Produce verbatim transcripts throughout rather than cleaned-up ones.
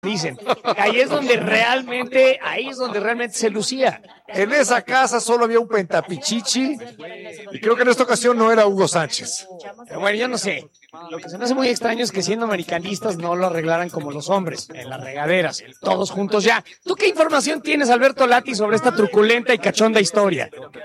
dicen. Ahí es donde realmente, ahí es donde realmente se lucía. En esa casa solo había un pentapichichi y creo que en esta ocasión no era Hugo Sánchez. Pero bueno, yo no sé. Lo que se me hace muy extraño es que siendo americanistas no lo arreglaran como los hombres, en las regaderas, todos juntos ya. ¿Tú qué información tienes, Alberto Lati, sobre esta truculenta y cachonda historia?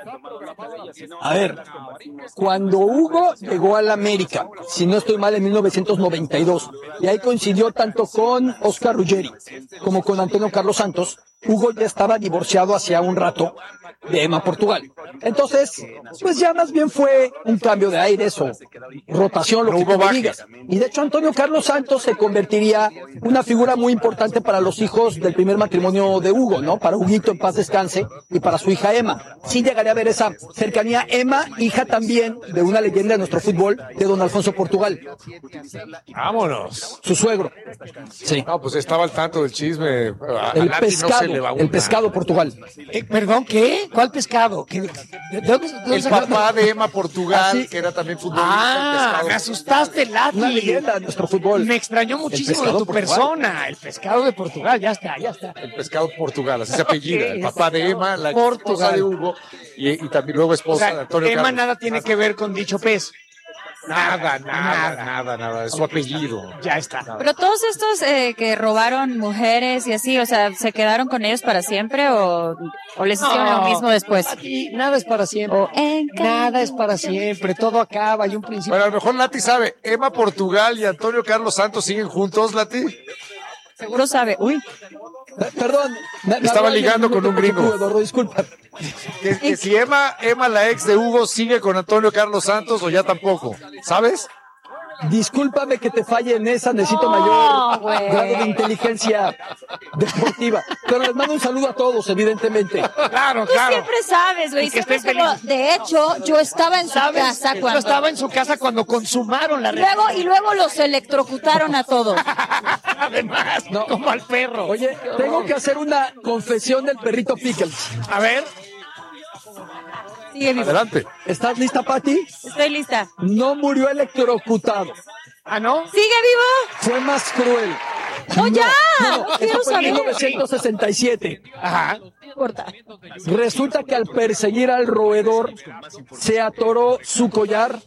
A ver, cuando Hugo llegó a la América, si no estoy mal, en mil novecientos noventa y dos, y ahí coincidió tanto con Oscar Ruggeri como con Antonio Carlos Santos, Hugo ya estaba divorciado hacía un rato de Emma Portugal. Entonces, pues ya más bien fue un cambio de aires o rotación, lo No que hubo tú me baje. digas. Y de hecho Antonio Carlos Santos se convertiría una figura muy importante para los hijos del primer matrimonio de Hugo, ¿no? Para Huguito, en paz descanse, y para su hija Emma. Sí llegaría a ver esa cercanía. Emma, hija también de una leyenda de nuestro fútbol, de don Alfonso Portugal, Vámonos. su suegro. Sí. No, pues estaba al tanto del chisme. A- a El Lati no se pescado, le va el una. pescado Portugal. Eh, ¿Perdón, qué? ¿Cuál pescado? ¿Qué- de, de dónde, de dónde El sacaron? papá de Emma Portugal, Ah, sí. que era también futbolista. Ah, el pescado. me asustaste, Lati. Una leyenda de nuestro fútbol. Me extrañó muchísimo pescado de tu Portugal. persona. El pescado de Portugal, ya está, ya está. El pescado Portugal, así se apellida. Ok, El papá de Emma, la Portugal. esposa de Hugo y, y también luego O esposa de sea, Antonio Emma Carlos. nada tiene que ver con dicho pez. Nada, nada, nada, nada. Es su apellido. Ya está. Pero todos estos eh, que robaron mujeres y así, o sea, ¿se quedaron con ellos para siempre o, o les hicieron lo mismo después? Aquí nada es para siempre. O en Nada es para siempre. Todo acaba. Hay un principio. Bueno, a lo mejor Lati sabe. Emma Portugal y Antonio Carlos Santos siguen juntos, Lati. Seguro sabe. Uy, Eh, Perdón. me- me Estaba habló ligando alguien con un porque gringo. tú, Eduardo, disculpa. Que, que si Emma, Emma, la ex de Hugo, sigue con Antonio Carlos Santos o ya tampoco. ¿Sabes? Discúlpame que te falle en esa, necesito No, mayor güey. grado de inteligencia deportiva. Pero les mando un saludo a todos, evidentemente. Claro, tú claro. siempre sabes, güey. Y que Siempre estén es como, felices. de hecho, yo estaba en su ¿Sabes? casa Yo cuando... estaba en su casa cuando consumaron la Y luego, relación. y luego los electrocutaron a todos. Además, No. como al perro. Oye, tengo que hacer una confesión del perrito Pickles. A ver. Sigue vivo. Adelante. ¿Estás lista, Pati? Estoy lista. No murió electrocutado. ¿Ah, no? ¿Sigue vivo? Fue más cruel. ¡No, ya! No, No eso quiero fue en saber. mil novecientos sesenta y siete. Ajá. No importa. Resulta que al perseguir al roedor se atoró su collar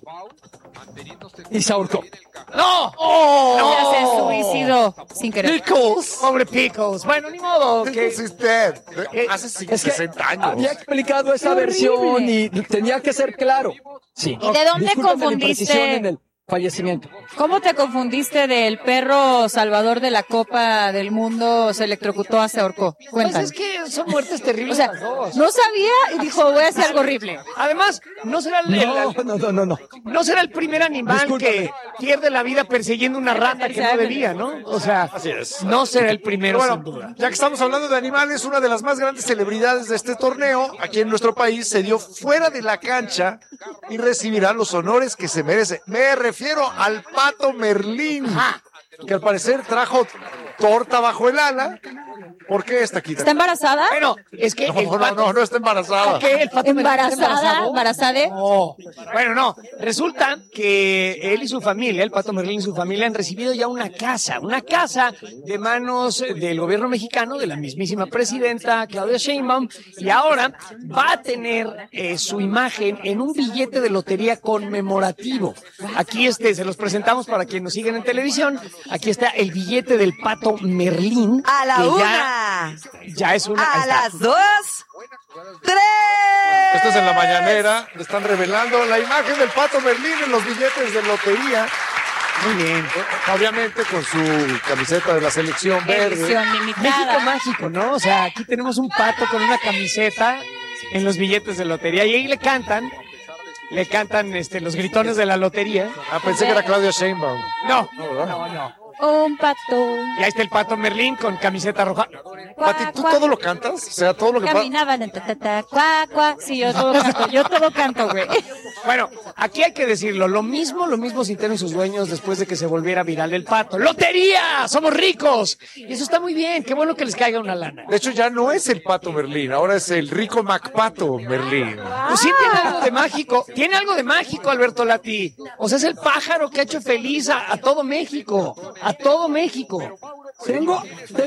y se ahorcó. ¡No! ¡Oh! Ya se suicidó sin querer. Pickles. Pobre Pickles. Bueno, ni modo. Que... Pickles is dead. Hace Es que sesenta años. había explicado esa Qué versión horrible. y tenía que ser claro. Sí. ¿Y de dónde Discúlpame la confundiste? imprecisión en el fallecimiento. ¿Cómo te confundiste del perro salvador de la Copa del Mundo se electrocutó a se ahorcó? Pues Cuéntanos. es que son muertes terribles O sea, las dos. no sabía y dijo, voy a hacer algo horrible. Además, no será el, No, el- no, no, no, no. no será el primer animal Discúlpame. que pierde la vida persiguiendo una rata que no debía, ¿no? O sea, no será el primero, Pero sin bueno, duda. ya que estamos hablando de animales, una de las más grandes celebridades de este torneo aquí en nuestro país se dio fuera de la cancha y recibirá los honores que se merece. Me refiero al Pato Merlín, que al parecer trajo torta bajo el ala. ¿Por qué está aquí? ¿Está embarazada? Bueno, es que No, el no, pato... no, no está embarazada. ¿Qué? ¿El pato Merlín está ¿Embarazada? embarazado? ¿Embarazada? No. Bueno, no. Resulta que él y su familia, el Pato Merlín y su familia, han recibido ya una casa, una casa de manos del gobierno mexicano, de la mismísima presidenta Claudia Sheinbaum, y ahora va a tener eh, su imagen en un billete de lotería conmemorativo. Aquí este, se los presentamos para quienes nos siguen en televisión. Aquí está el billete del Pato Merlín. A la que ya- una, Ya, es una. ahí a está. las dos, tres. Esto es en la mañanera. Le están revelando la imagen del Pato Merlín en los billetes de lotería. Muy bien. Obviamente con su camiseta de la selección verde. Edición México limitada. mágico, ¿no? O sea, aquí tenemos un pato con una camiseta en los billetes de lotería y ahí le cantan, le cantan este los gritones de la lotería. Ah, pensé que era Claudia Sheinbaum. No, No, ¿verdad? no, no. Un pato. Y ahí está el Pato Merlín con camiseta roja. Pati, ¿tú todo lo cantas? O sea, todo lo que pasa. Caminaban, ta, ta, ta, cuá, cuá. Sí, yo todo canto, yo todo canto, güey. Bueno, aquí hay que decirlo, lo mismo, lo mismo sintieron sus dueños después de que se volviera viral el pato. ¡Lotería! ¡Somos ricos! Y eso está muy bien, qué bueno que les caiga una lana. De hecho, ya no es el Pato Merlín, ahora es el rico Macpato Merlín. Pues sí tiene algo de mágico, tiene algo de mágico, Alberto Lati. O sea, es el pájaro que ha hecho feliz a, a todo México, a todo México. Tengo,